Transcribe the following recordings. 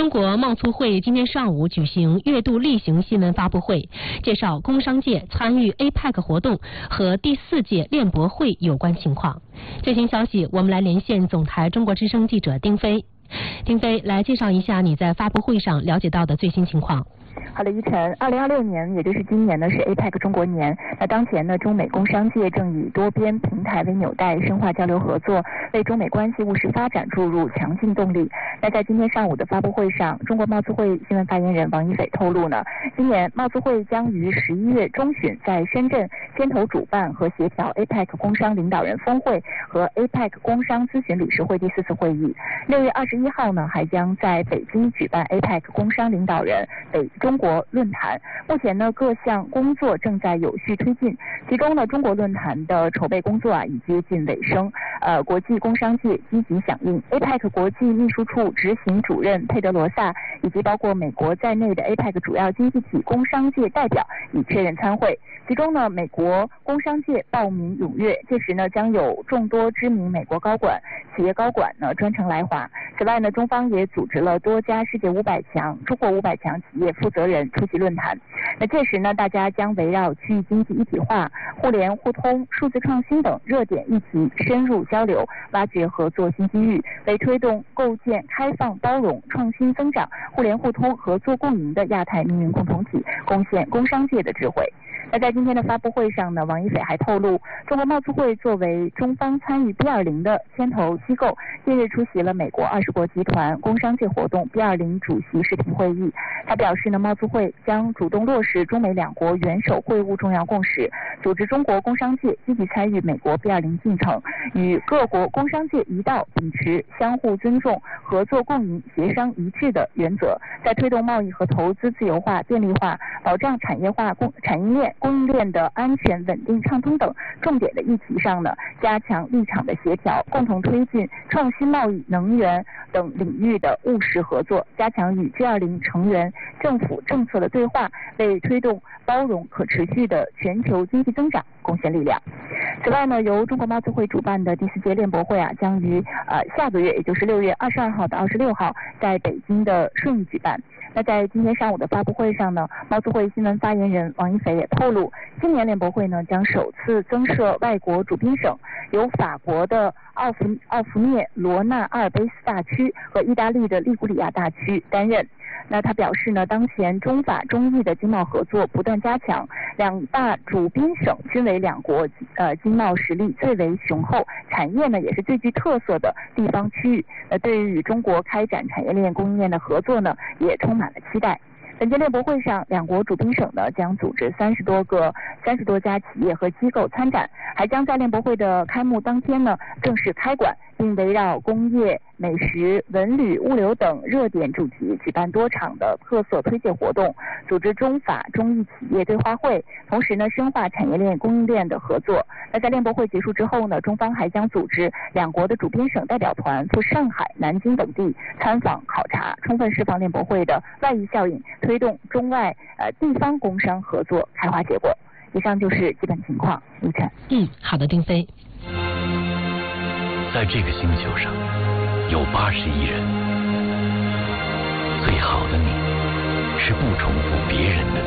中国贸促会今天上午举行月度例行新闻发布会，介绍工商界参与 APEC 活动和第4届链博会有关情况。最新消息，我们来连线总台中国之声记者丁飞。丁飞，来介绍一下你在发布会上了解到的最新情况。 好的，依晨，2026年，也就是今年呢，是 APEC 中国年。那当前呢，中美工商界正以多边平台为纽带，深化交流合作，为中美关系务实发展注入强劲动力。那在今天上午的发布会上，中国贸促会新闻发言人王一斐透露呢，今年贸促会将于11月中旬在深圳牵头主办和协调 APEC 工商领导人峰会和 APEC 工商咨询理事会第4次会议。6月21号呢，还将在北京举办 APEC 工商领导人中国论坛。目前呢，各项工作正在有序推进，其中呢，中国论坛的筹备工作已接近尾声。国际工商界积极响应 ，APEC 国际秘书处执行主任佩德罗萨以及包括美国在内的 APEC 主要经济体工商界代表已确认参会。其中呢，美国工商界报名踊跃，届时呢，将有众多知名美国高管、企业高管呢专程来华。此外呢，中方也组织了多家世界500强、出口500强企业负责人出席论坛。那届时呢，大家将围绕区域经济一体化、互联互通、数字创新等热点议题深入交流，挖掘合作新机遇，为推动构建开放包容、创新增长、互联互通、合作共赢的亚太命运共同体贡献工商界的智慧。那在今天的发布会上呢，王一斐还透露，中国贸促会作为中方参与 B20 的牵头机构，近日出席了美国20国集团工商界活动 B20 主席视频会议。他表示呢，贸促会将主动落实中美两国元首会晤重要共识，组织中国工商界积极参与美国 B20 进程，与各国工商界一道秉持相互尊重、合作共赢、协商一致的原则，在推动贸易和投资自由化、便利化、保障产业化、产业链、供应链的安全、稳定、畅通等重点的议题上呢，加强立场的协调，共同推进创新贸易、能源等领域的务实合作，加强与 G20 成员政府政策的对话，为推动包容可持续的全球经济增长贡献力量。此外呢，由中国贸促会主办的第4届链博会将于下个月，也就是6月22号到26号在北京的顺义举办。那在今天上午的发布会上呢，贸促会新闻发言人王一斐也透露，今年链博会呢将首次增设外国主宾省，由法国的奥弗涅罗纳阿尔卑斯大区和意大利的利古里亚大区担任。那他表示呢，当前中法中意的经贸合作不断加强，两大主宾省均为两国经贸实力最为雄厚，产业呢也是最具特色的地方区域。对于与中国开展产业链供应链的合作呢，也充满了期待。本届链博会上，两国主宾省呢将组织30多家企业和机构参展，还将在链博会的开幕当天呢正式开馆，并围绕工业、美食、文旅、物流等热点主题举办多场的特色推介活动，组织中法中意企业对话会，同时呢深化产业链供应链的合作。那在链博会结束之后呢，中方还将组织两国的主宾省代表团赴上海、南京等地参访考察，充分释放链博会的外溢效应，推动中外地方工商合作开花结果。以上就是基本情况，李晨。 好的，丁飞。 在这个星球上有80亿人，最好的你是不重复别人的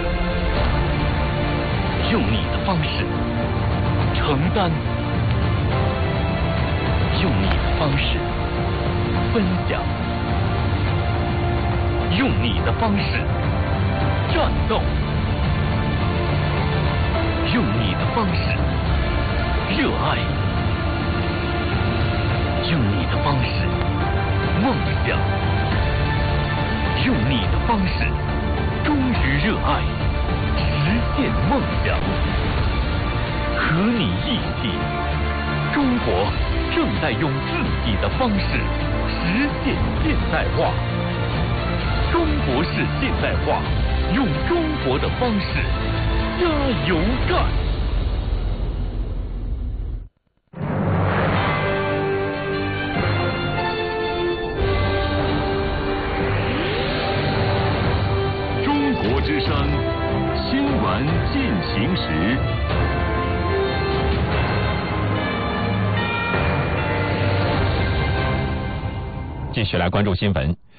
你，用你的方式承担，用你的方式分享，用你的方式战斗，用你的方式热爱，用你的方式梦想，用你的方式忠于热爱，实现梦想。和你一起，中国正在用自己的方式实现现代化。中国式现代化，用中国的方式加油干。 中国之声新闻进行时。 继续来关注新闻。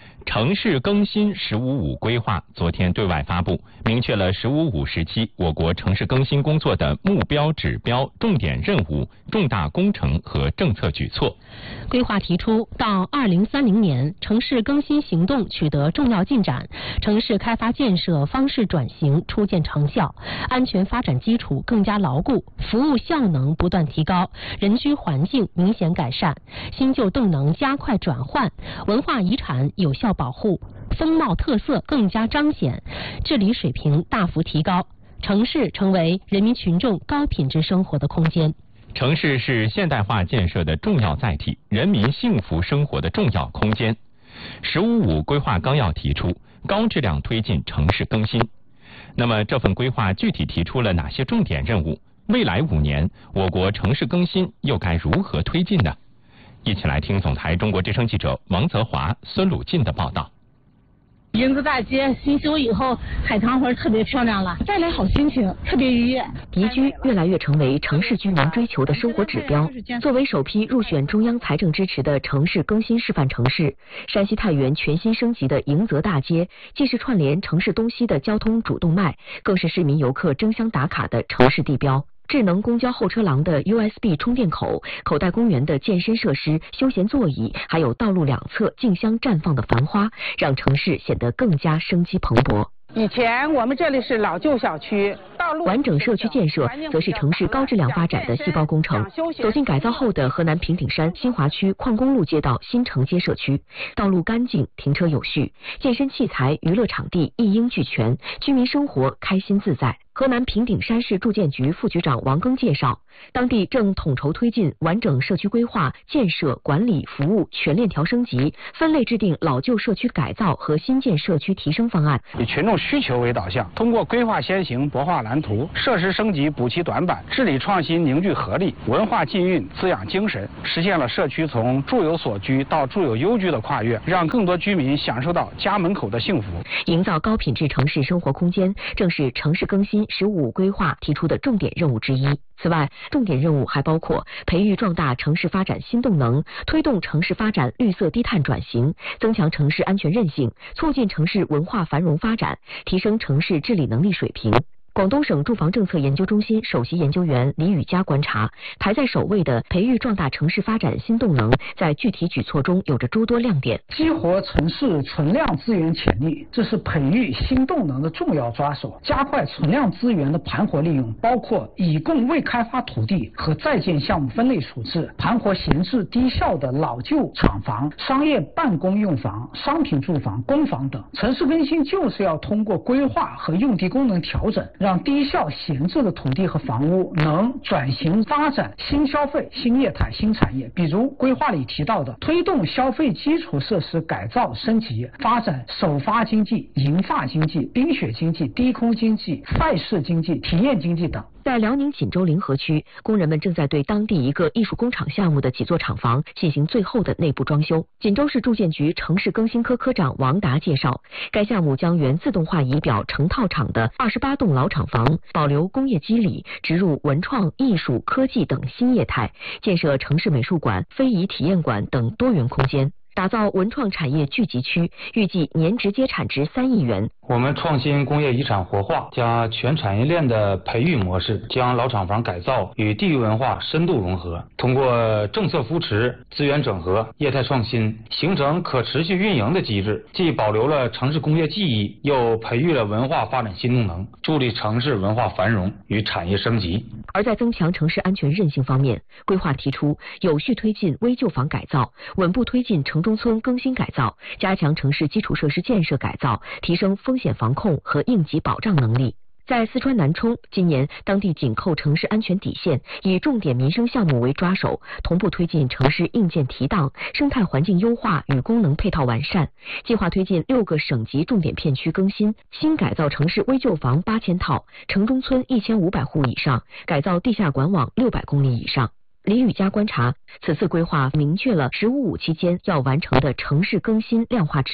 城市更新“十五五”规划昨天对外发布，明确了“十五五”时期我国城市更新工作的目标、指标、重点任务、重大工程和政策举措。 规划提出，到2030年，城市更新行动取得重要进展，城市开发建设方式转型初见成效，安全发展基础更加牢固，服务效能不断提高，人居环境明显改善，新旧动能加快转换，文化遗产有效保护，风貌特色更加彰显，治理水平大幅提高，城市成为人民群众高品质生活的空间。 城市是现代化建设的重要载体，人民幸福生活的重要空间。“十五五”规划纲要提出，高质量推进城市更新。那么这份规划具体提出了哪些重点任务？未来5年，我国城市更新又该如何推进呢？一起来听总台中国之声记者王泽华、孙鲁进的报道。 迎子大街新修以后，海棠花特别漂亮了，带来好心情，特别愉悦。 宜居越来越成为城市居民追求的生活指标。作为首批入选中央财政支持的城市更新示范城市，山西太原全新升级的迎泽大街，既是串联城市东西的交通主动脉，更是市民游客争相打卡的城市地标。智能公交候车廊的 USB 充电口、口袋公园的健身设施、休闲座椅，还有道路两侧竞相绽放的繁花，让城市显得更加生机蓬勃。 以前我们这里是老旧小区，道路完整社区建设则是城市高质量发展的细胞工程。走进改造后的河南平顶山新华区矿工路街道新城街社区，道路干净，停车有序，健身器材、娱乐场地一应俱全，居民生活开心自在。河南平顶山市住建局副局长王庚介绍，当地正统筹推进完整社区规划、建设、管理、服务全链条升级，分类制定老旧社区改造和新建社区提升方案， 以群众需求为导向，通过规划先行、博画蓝图、设施升级补齐短板、治理创新凝聚合力、文化浸蕴滋养精神，实现了社区从住有所居到住有优居的跨越，让更多居民享受到家门口的幸福。 营造高品质城市生活空间，正是城市更新“十五五”规划提出的重点任务之一。此外，重点任务还包括培育壮大城市发展新动能，推动城市发展绿色低碳转型，增强城市安全韧性，促进城市文化繁荣发展，提升城市治理能力水平。广东省住房政策研究中心首席研究员李宇佳观察，排在首位的培育壮大城市发展新动能，在具体举措中有着诸多亮点。 激活城市存量资源潜力，这是培育新动能的重要抓手。加快存量资源的盘活利用，包括已供未开发土地和在建项目分类处置，盘活闲置低效的老旧厂房、商业办公用房、商品住房、公房等。城市更新就是要通过规划和用地功能调整，让低效闲置的土地和房屋能转型发展新消费、新业态、新产业。比如规划里提到的，推动消费基础设施改造升级，发展首发经济、银发经济、冰雪经济、低空经济、赛事经济、体验经济等。 在辽宁锦州临河区，工人们正在对当地一个艺术工厂项目的几座厂房进行最后的内部装修。锦州市住建局城市更新科科长王达介绍，该项目将原自动化仪表成套厂的28栋老厂房保留工业基理，植入文创、艺术、科技等新业态，建设城市美术馆、非遗体验馆等多元空间，打造文创产业聚集区，预计年直接产值3亿元。 我们创新工业遗产活化加全产业链的培育模式，将老厂房改造与地域文化深度融合，通过政策扶持、资源整合、业态创新，形成可持续运营的机制，既保留了城市工业记忆，又培育了文化发展新动能，助力城市文化繁荣与产业升级。 而在增强城市安全韧性方面，规划提出有序推进危旧房改造，稳步推进城中村更新改造，加强城市基础设施建设改造，提升风险防控和应急保障能力。在四川南充，今年当地紧扣城市安全底线，以重点民生项目为抓手，同步推进城市硬件提档、生态环境优化与功能配套完善，计划推进6个省级重点片区更新，新改造城市危旧房8000套，城中村1500户以上，改造地下管网600公里以上。李宇佳观察，此次规划明确了“15五”期间要完成的城市更新量化指标。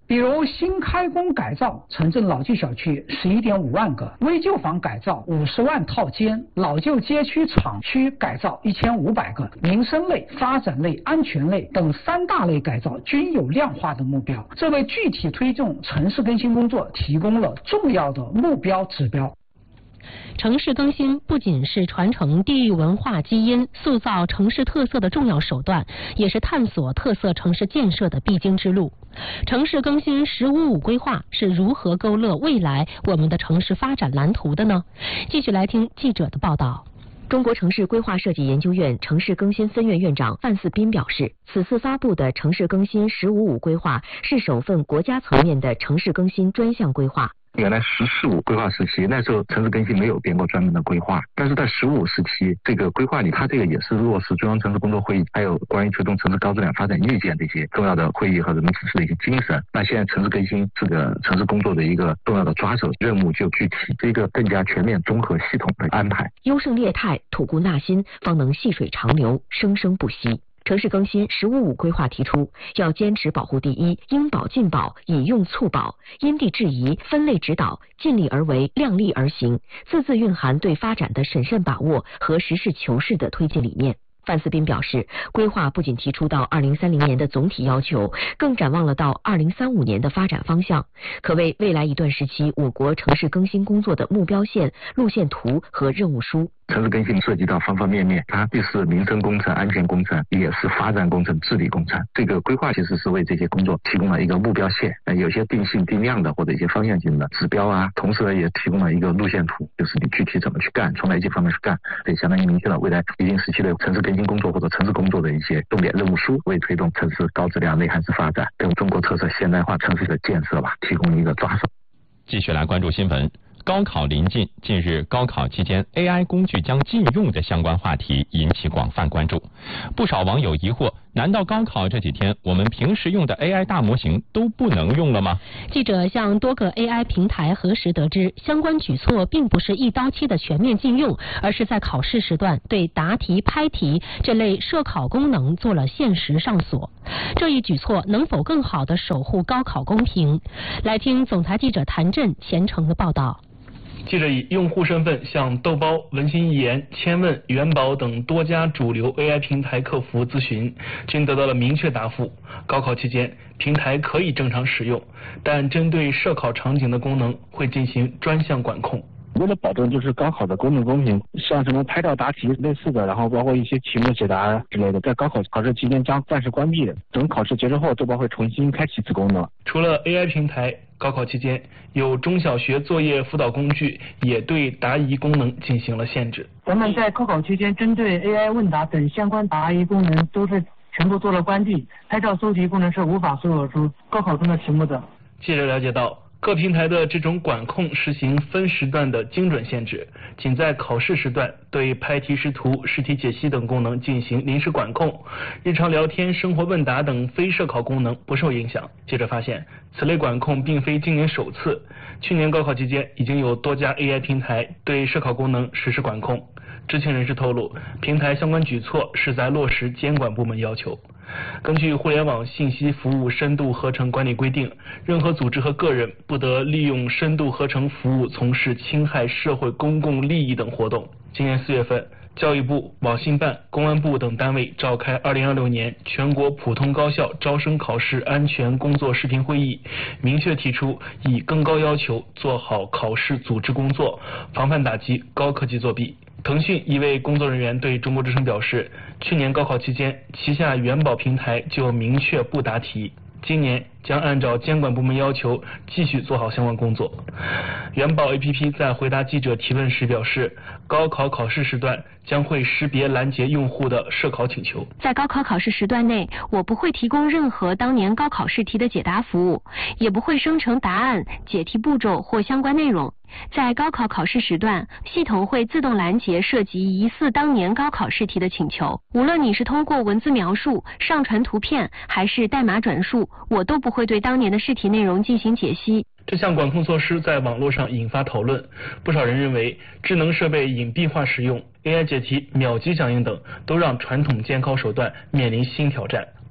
比如新开工改造城镇老旧小区11.5万个，危旧房改造50万套间，老旧街区厂区改造1500个，民生类、发展类、安全类等3大类改造均有量化的目标，这为具体推动城市更新工作提供了重要的目标指标。 城市更新不仅是传承地域文化基因、塑造城市特色的重要手段，也是探索特色城市建设的必经之路。城市更新“15+5”规划是如何勾勒未来我们的城市发展蓝图的呢？继续来听记者的报道。 中国城市规划设计研究院城市更新分院院长范四斌表示，此次发布的城市更新“15+5”规划是首份国家层面的城市更新专项规划。 原来“14+5”规划时期，那时候城市更新没有编过专门的规划，但是在“15+5”时期，这个规划里，它这个也是落实中央城市工作会议，还有关于推动城市高质量发展意见这些重要的会议和人们指示的一些精神。那现在城市更新这个城市工作的一个重要的抓手任务就具体，这个更加全面、综合、系统的安排。 优胜劣汰，吐故纳新，方能细水长流，生生不息。城市更新“15+5”规划提出，要坚持保护第一，应保尽保，以用促保，因地制宜，分类指导，尽力而为，量力而行，字字蕴含对发展的审慎把握和实事求是的推进理念。范四斌表示，规划不仅提出到2030年的总体要求，更展望了到2035年的发展方向，可谓未来一段时期我国城市更新工作的目标线、路线图和任务书。 城市更新涉及到方方面面，它既是民生工程、安全工程，也是发展工程、治理工程。这个规划其实是为这些工作提供了一个目标线，有些定性定量的或者一些方向性的指标啊，同时也提供了一个路线图，就是你具体怎么去干，从哪些方面去干，对，相当于明确了未来一定时期的城市更新工作或者城市工作的一些重点任务书，为推动城市高质量内涵式发展跟中国特色现代化城市的建设吧，提供一个抓手。 继续来关注新闻。高考临近，近日高考期间 AI 工具将禁用的相关话题引起广泛关注。不少网友疑惑，难道高考这几天我们平时用的 AI 大模型都不能用了吗？ 记者向多个 AI 平台核实得知，相关举措并不是一刀切的全面禁用，而是在考试时段对答题、拍题这类涉考功能做了限时上锁。这一举措能否更好地守护高考公平？来听总台记者谭震虔诚的报道。 记者以用户身份向豆包、文心一言、千问、元宝等多家主流 AI 平台客服咨询，均得到了明确答复。高考期间，平台可以正常使用，但针对涉考场景的功能会进行专项管控。 为了保证就是高考的公正公平，像什么拍照答题类似的，然后包括一些题目解答之类的，在高考考试期间将暂时关闭的。等考试结束后，豆包会重新开启此功能。 除了 AI 平台，高考期间有中小学作业辅导工具也对答疑功能进行了限制。 咱们在高考期间针对 AI 问答等相关答疑功能都是全部做了关闭，拍照搜题功能是无法搜索出高考中的题目的。 记者了解到，各平台的这种管控实行分时段的精准限制，仅在考试时段对拍题识图、试题解析等功能进行临时管控，日常聊天、生活问答等非涉考功能不受影响。记者发现，此类管控并非今年首次，去年高考期间已经有多家 AI 平台对涉考功能实施管控。知情人士透露，平台相关举措是在落实监管部门要求。根据互联网信息服务深度合成管理规定，任何组织和个人不得利用深度合成服务从事侵害社会公共利益等活动。今年4月份，教育部、网信办、公安部等单位召开2026年全国普通高校招生考试安全工作视频会议，明确提出以更高要求做好考试组织工作，防范打击高科技作弊。腾讯一位工作人员对中国之声表示，去年高考期间，旗下元宝平台就明确不答题，今年将按照监管部门要求继续做好相关工作。元宝 APP 在回答记者提问时表示，高考考试时段将会识别拦截用户的涉考请求。 在高考考试时段内，我不会提供任何当年高考试题的解答服务，也不会生成答案、解题步骤或相关内容。在高考考试时段，系统会自动拦截涉及疑似当年高考试题的请求，无论你是通过文字描述、上传图片还是代码转述，我都不会对当年的试题内容进行解析。 这项管控措施在网络上引发讨论，不少人认为智能设备隐蔽化使用、AI 解题秒级响应等，都让传统监考手段面临新挑战。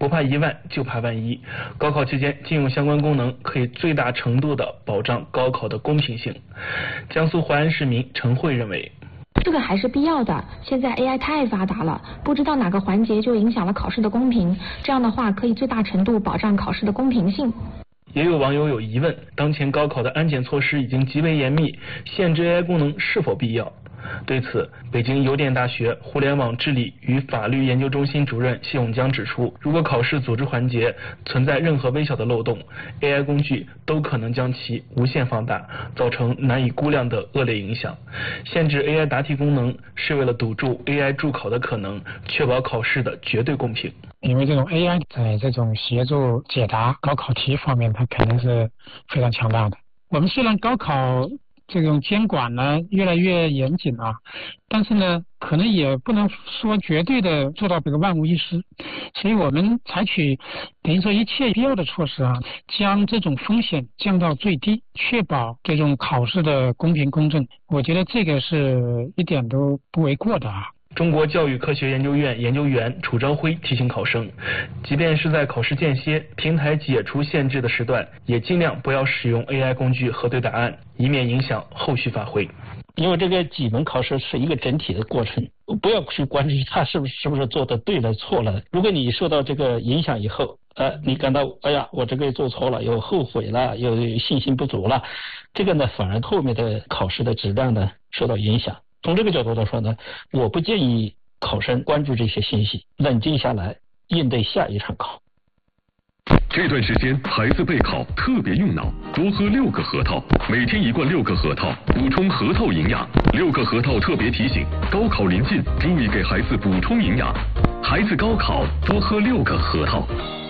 不怕1万就怕万一。高考期间禁用相关功能，可以最大程度的保障高考的公平性。江苏淮安市民陈慧认为， 这个还是必要的。现在 AI 太发达了，不知道哪个环节就影响了考试的公平，这样的话可以最大程度保障考试的公平性。 也有网友有疑问，当前高考的安检措施已经极为严密，限制 AI 功能是否必要？对此，北京邮电大学互联网治理与法律研究中心主任谢永江指出，如果考试组织环节存在任何微小的漏洞， AI 工具都可能将其无限放大，造成难以估量的恶劣影响。限制 AI 答题功能是为了堵住 AI 助考的可能，确保考试的绝对公平。 因为这种 AI 在这种协助解答高考题方面，它肯定是非常强大的。我们虽然高考这种监管呢越来越严谨啊，但是呢可能也不能说绝对的做到这个万无一失，所以我们采取等于说一切必要的措施啊，将这种风险降到最低，确保这种考试的公平公正，我觉得这个是一点都不为过的啊。 中国教育科学研究院研究员楚朝晖提醒考生，即便是在考试间歇、平台解除限制的时段，也尽量不要使用 AI 工具核对答案，以免影响后续发挥。 因为这个几门考试是一个整体的过程，不要去关注他是不是做的对了错了。如果你受到这个影响以后，你感到哎呀我这个做错了，又后悔了，又信心不足了，这个呢反而后面的考试的质量呢受到影响。从这个角度来说呢，我不建议考生关注这些信息，冷静下来应对下一场考。 这段时间孩子备考特别用脑，多喝6个核桃，每天1罐6个核桃，补充核桃营养。6个核桃特别提醒，高考临近，注意给孩子补充营养。孩子高考多喝6个核桃。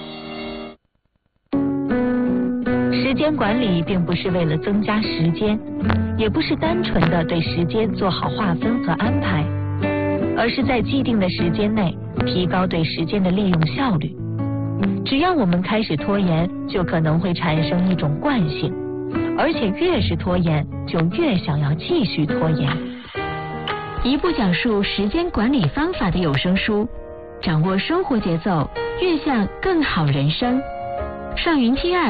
时间管理并不是为了增加时间，也不是单纯的对时间做好划分和安排，而是在既定的时间内提高对时间的利用效率。只要我们开始拖延，就可能会产生一种惯性，而且越是拖延，就越想要继续拖延。 一部讲述时间管理方法的有声书，掌握生活节奏，悦向更好人生。上云听 App